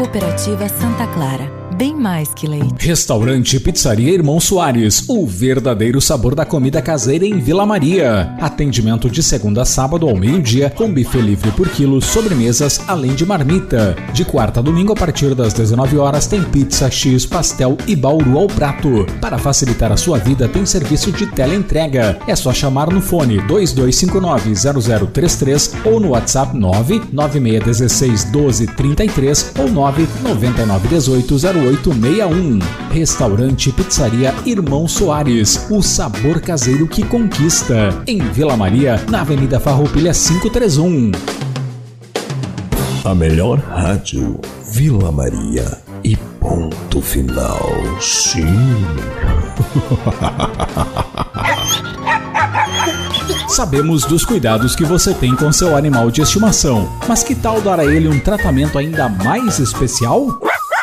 Cooperativa Santa Clara. Bem mais que leite. Restaurante Pizzaria Irmão Soares, o verdadeiro sabor da comida caseira em Vila Maria. Atendimento de segunda a sábado ao meio-dia, com buffet livre por quilo, sobremesas, além de marmita. De quarta a domingo, a partir das 19 horas, tem pizza, X, pastel e bauru ao prato. Para facilitar a sua vida, tem serviço de teleentrega. É só chamar no fone 2259-0033 ou no WhatsApp 996161233 ou 999180861. Restaurante Pizzaria Irmão Soares, o sabor caseiro que conquista. Em Vila Maria, na Avenida Farroupilha 531. A melhor rádio, Vila Maria. E ponto final. Sim. Sabemos dos cuidados que você tem com seu animal de estimação, mas que tal dar a ele um tratamento ainda mais especial?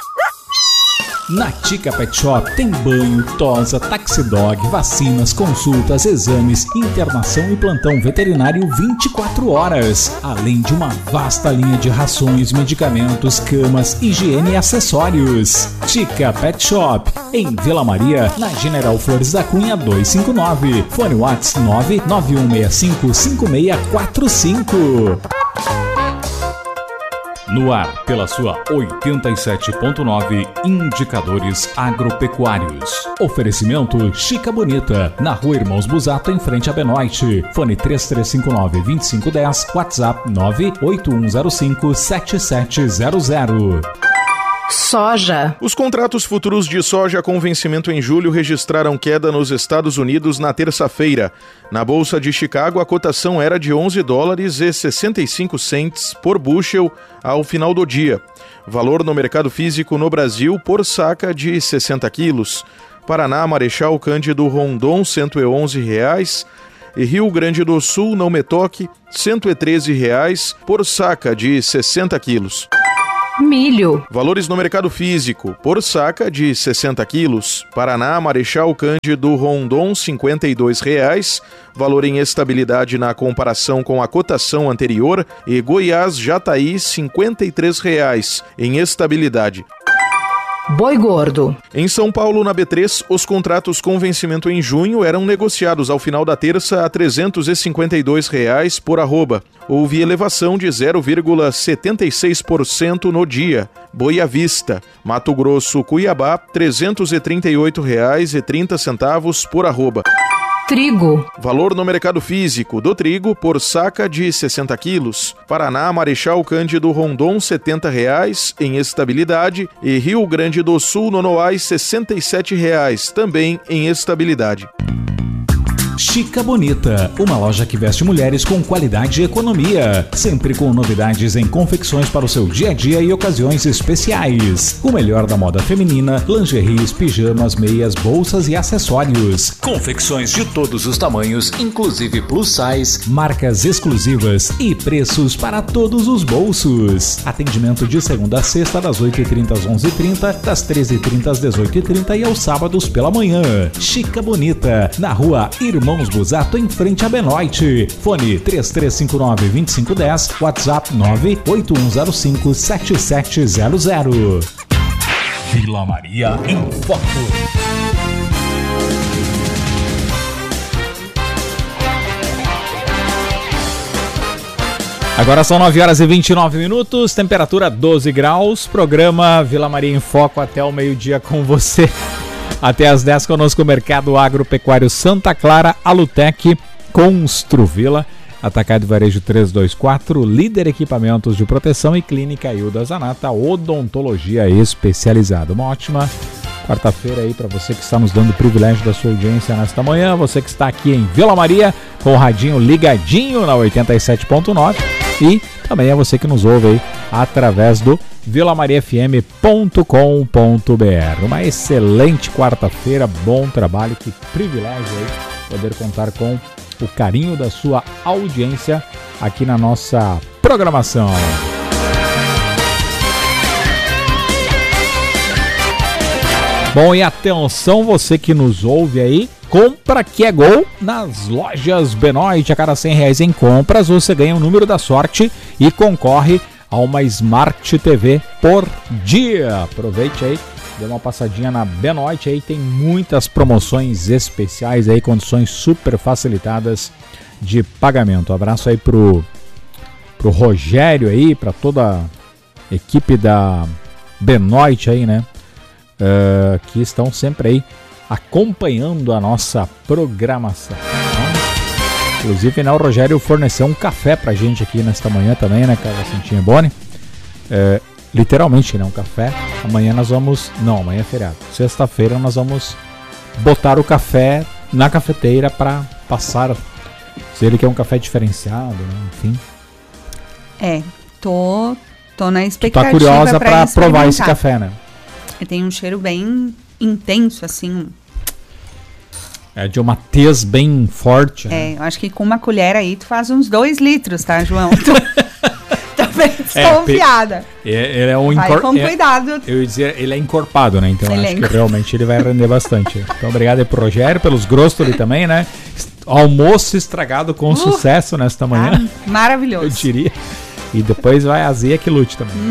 Na Tica Pet Shop tem banho, tosa, taxidog, vacinas, consultas, exames, internação e plantão veterinário 24 horas. Além de uma vasta linha de rações, medicamentos, camas, higiene e acessórios. Tica Pet Shop, em Vila Maria, na General Flores da Cunha 259. Fone WhatsApp 991655645. No ar, pela sua 87.9, Indicadores Agropecuários. Oferecimento Chica Bonita, na Rua Irmãos Busato, em frente a Benoite. Fone 3359-2510, WhatsApp 98105-7700. Soja. Os contratos futuros de soja com vencimento em julho registraram queda nos Estados Unidos na terça-feira. Na Bolsa de Chicago, a cotação era de $11,65 por bushel ao final do dia. Valor no mercado físico no Brasil por saca de 60 quilos. Paraná, Marechal Cândido Rondon, R$ 111,00. E Rio Grande do Sul, Não Me Toque, R$ 113,00 por saca de 60 quilos. Milho. Valores no mercado físico, por saca de 60 quilos. Paraná, Marechal Cândido Rondon, R$ 52,00. Valor em estabilidade na comparação com a cotação anterior. E Goiás, Jataí, R$ 53,00 em estabilidade. Boi gordo. Em São Paulo, na B3, os contratos com vencimento em junho eram negociados ao final da terça a R$ 352,00 por arroba. Houve elevação de 0,76% no dia. Boi à vista. Mato Grosso, Cuiabá, R$ 338,30 por arroba. Trigo. Valor no mercado físico do trigo por saca de 60 quilos. Paraná, Marechal Cândido Rondon, R$ 70,00 em estabilidade. E Rio Grande do Sul, Nonoai, R$ 67,00 também em estabilidade. Chica Bonita, uma loja que veste mulheres com qualidade e economia, sempre com novidades em confecções para o seu dia a dia e ocasiões especiais. O melhor da moda feminina, lingeries, pijamas, meias, bolsas e acessórios. Confecções de todos os tamanhos, inclusive plus size, marcas exclusivas e preços para todos os bolsos. Atendimento de segunda a sexta, das 8h30 às 11h30, das 13h30 às 18h30 e aos sábados pela manhã. Chica Bonita, na Rua Irmãos Busato, em frente a Benoite. Fone 3359-2510, WhatsApp 98105-7700. Vila Maria em Foco. Agora são 9h29, temperatura 12 graus, programa Vila Maria em Foco até o meio-dia com você. Até às 10 conosco o Mercado Agropecuário Santa Clara, Alutec, Construvila, Atacado e Varejo 324, Líder Equipamentos de Proteção e Clínica Hilda Zanata, Odontologia Especializada. Uma ótima quarta-feira aí para você que está nos dando o privilégio da sua audiência nesta manhã, você que está aqui em Vila Maria com o radinho ligadinho na 87.9 e também é você que nos ouve aí através do vilamariafm.com.br. Uma excelente quarta-feira, bom trabalho, que privilégio aí poder contar com o carinho da sua audiência aqui na nossa programação. Bom, e atenção você que nos ouve aí, compra que é gol nas lojas Benoite. A cada R$100 em compras você ganha o número da sorte e concorre a uma Smart TV por dia. Aproveite aí, dê uma passadinha na Benoit aí, tem muitas promoções especiais aí, condições super facilitadas de pagamento. Abraço aí pro Rogério aí, para toda a equipe da Benoit aí, né? Que estão sempre aí acompanhando a nossa programação. Inclusive, né, o Rogério forneceu um café pra gente aqui nesta manhã também, né, cara? Santinha Boni. Literalmente, né? Um café. Amanhã nós vamos... Não, amanhã é feriado. Sexta-feira nós vamos botar o café na cafeteira pra passar. Se ele quer um café diferenciado, né? Enfim. Tô na expectativa. Tá curiosa pra provar esse café, né? Tem um cheiro bem intenso, assim. É de uma tez bem forte, né? Eu acho que com uma colher aí tu faz uns 2 litros, tá, João? Tô bem desconfiada. Ele é um Vai com cuidado. Eu ia dizer, ele é encorpado, né? Então Ele acho que realmente ele vai render bastante. Então obrigado aí pro Rogério, pelos grostoli também, né? Almoço estragado com sucesso nesta manhã. Maravilhoso. Eu diria. E depois vai a Zia que lute também.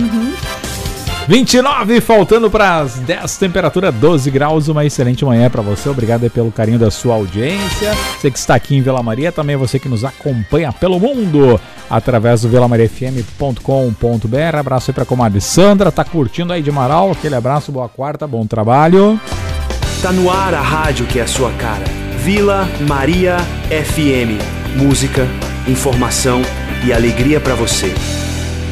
29, faltando para as 10, temperatura 12 graus, uma excelente manhã para você, obrigado aí pelo carinho da sua audiência, você que está aqui em Vila Maria, também você que nos acompanha pelo mundo, através do vilamariafm.com.br, abraço aí para a comadre Sandra, tá curtindo aí de Marau, aquele abraço, boa quarta, bom trabalho. Tá no ar a rádio que é a sua cara, Vila Maria FM, música, informação e alegria para você.